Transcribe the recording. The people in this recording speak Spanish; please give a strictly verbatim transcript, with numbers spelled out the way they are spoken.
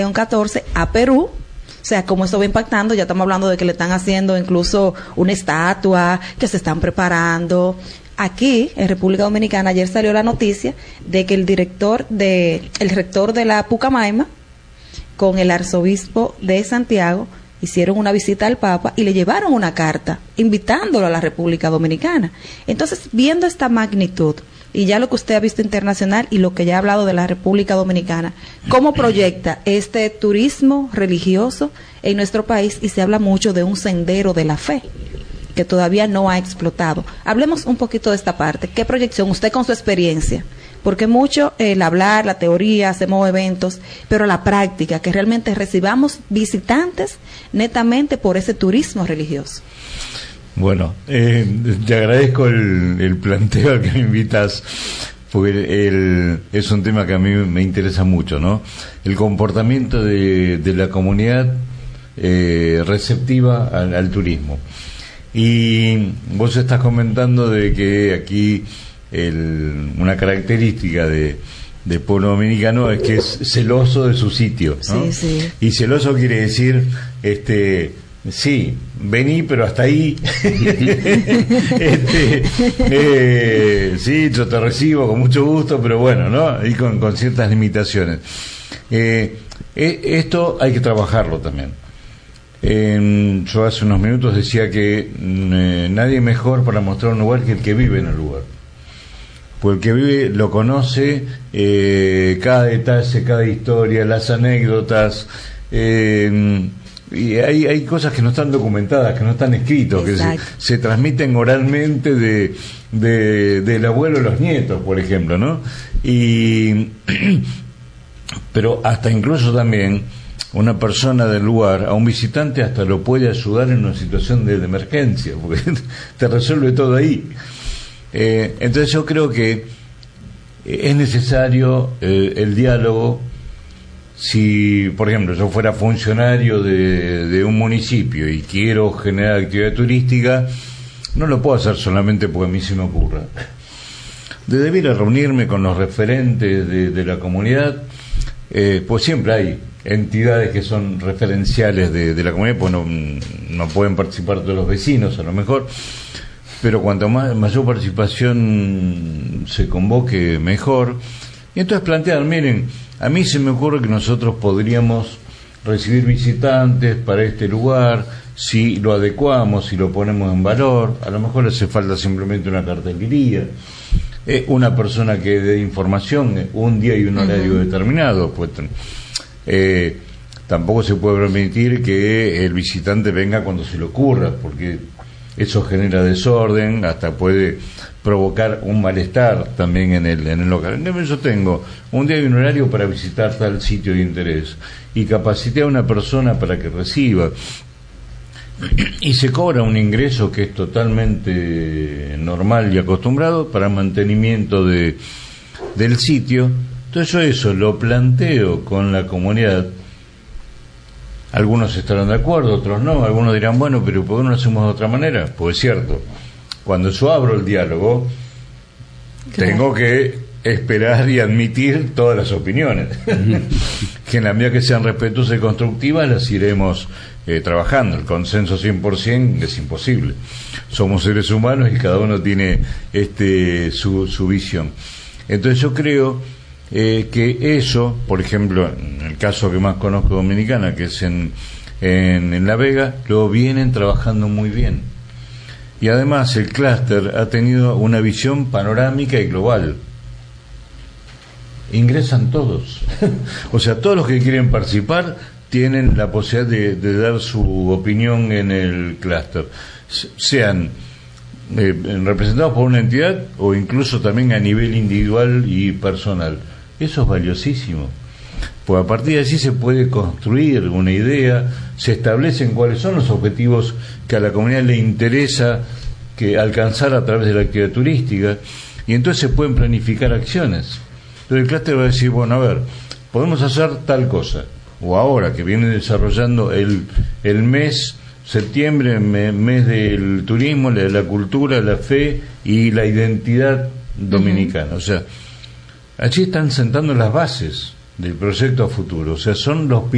catorce a Perú. O sea, cómo esto va impactando. Ya estamos hablando de que le están haciendo incluso una estatua, que se están preparando. Aquí, en República Dominicana, ayer salió la noticia de que el director de, el rector de la Pucamaima, con el arzobispo de Santiago, hicieron una visita al Papa y le llevaron una carta invitándolo a la República Dominicana. Entonces, viendo esta magnitud, y ya lo que usted ha visto internacional y lo que ya ha hablado de la República Dominicana, ¿cómo proyecta este turismo religioso en nuestro país? Y se habla mucho de un sendero de la fe que todavía no ha explotado. Hablemos un poquito de esta parte. ¿Qué proyección usted con su experiencia? Porque mucho el hablar, la teoría, hacemos eventos, pero la práctica, que realmente recibamos visitantes netamente por ese turismo religioso. Bueno, eh, te agradezco el, el planteo al que me invitas, porque el, el, es un tema que a mí me interesa mucho, ¿no? El comportamiento de, de la comunidad eh, receptiva al, al turismo. Y vos estás comentando de que aquí el, una característica de del pueblo dominicano es que es celoso de su sitio, ¿no? Sí, sí. Y celoso quiere decir, este, sí, vení, pero hasta ahí. este, eh, sí, yo te recibo con mucho gusto, pero bueno, ¿no? Y con, con ciertas limitaciones. Eh, eh, esto hay que trabajarlo también. Eh, yo hace unos minutos decía que eh, nadie mejor para mostrar un lugar que el que vive en el lugar. Pues el que vive lo conoce, eh, cada detalle, cada historia, las anécdotas, eh, y hay, hay cosas que no están documentadas, que no están escritas, que se, se transmiten oralmente de, de del abuelo a los nietos, por ejemplo, ¿no? Y pero hasta incluso también una persona del lugar, a un visitante hasta lo puede ayudar en una situación de, de emergencia, porque te resuelve todo ahí. Eh, entonces yo creo que es necesario eh, el diálogo. Si, por ejemplo, yo fuera funcionario de, de un municipio y quiero generar actividad turística, no lo puedo hacer solamente porque a mí se me ocurra. Debería reunirme con los referentes de, de la comunidad, eh, pues siempre hay entidades que son referenciales de, de la comunidad, pues no, no pueden participar todos los vecinos a lo mejor, pero cuanto más mayor participación se convoque, mejor. Y entonces plantear, miren, a mí se me ocurre que nosotros podríamos recibir visitantes para este lugar, si lo adecuamos, si lo ponemos en valor. A lo mejor hace falta simplemente una cartelería, eh, una persona que dé información, un día y un horario uh-huh. determinado, pues eh, tampoco se puede permitir que el visitante venga cuando se le ocurra, porque eso genera desorden, hasta puede provocar un malestar también en el en el local. Entonces yo tengo un día y un horario para visitar tal sitio de interés y capacité a una persona para que reciba, y se cobra un ingreso que es totalmente normal y acostumbrado para mantenimiento de del sitio. Entonces yo eso lo planteo con la comunidad. Algunos estarán de acuerdo, otros no. Algunos dirán, bueno, pero ¿por qué no lo hacemos de otra manera? Pues es cierto, cuando yo abro el diálogo, claro, tengo que esperar y admitir todas las opiniones. Que en la medida que sean respetuosas y constructivas las iremos eh, trabajando. El consenso cien por ciento es imposible. Somos seres humanos y cada uno tiene este su, su visión. Entonces yo creo Eh, que eso, por ejemplo, en el caso que más conozco Dominicana, que es en, en, en La Vega, lo vienen trabajando muy bien. Y además el clúster ha tenido una visión panorámica y global. Ingresan todos. O sea, todos los que quieren participar tienen la posibilidad de, de dar su opinión en el clúster. Sean eh, representados por una entidad o incluso también a nivel individual y personal. Eso es valiosísimo, pues a partir de allí se puede construir una idea, se establecen cuáles son los objetivos que a la comunidad le interesa que alcanzar a través de la actividad turística, y entonces se pueden planificar acciones. Entonces el clúster va a decir, bueno, a ver, podemos hacer tal cosa, o ahora que viene desarrollando el, el mes septiembre, me, mes del turismo, de la cultura, la fe y la identidad dominicana. Uh-huh. O sea, allí están sentando las bases del proyecto a futuro, o sea, son los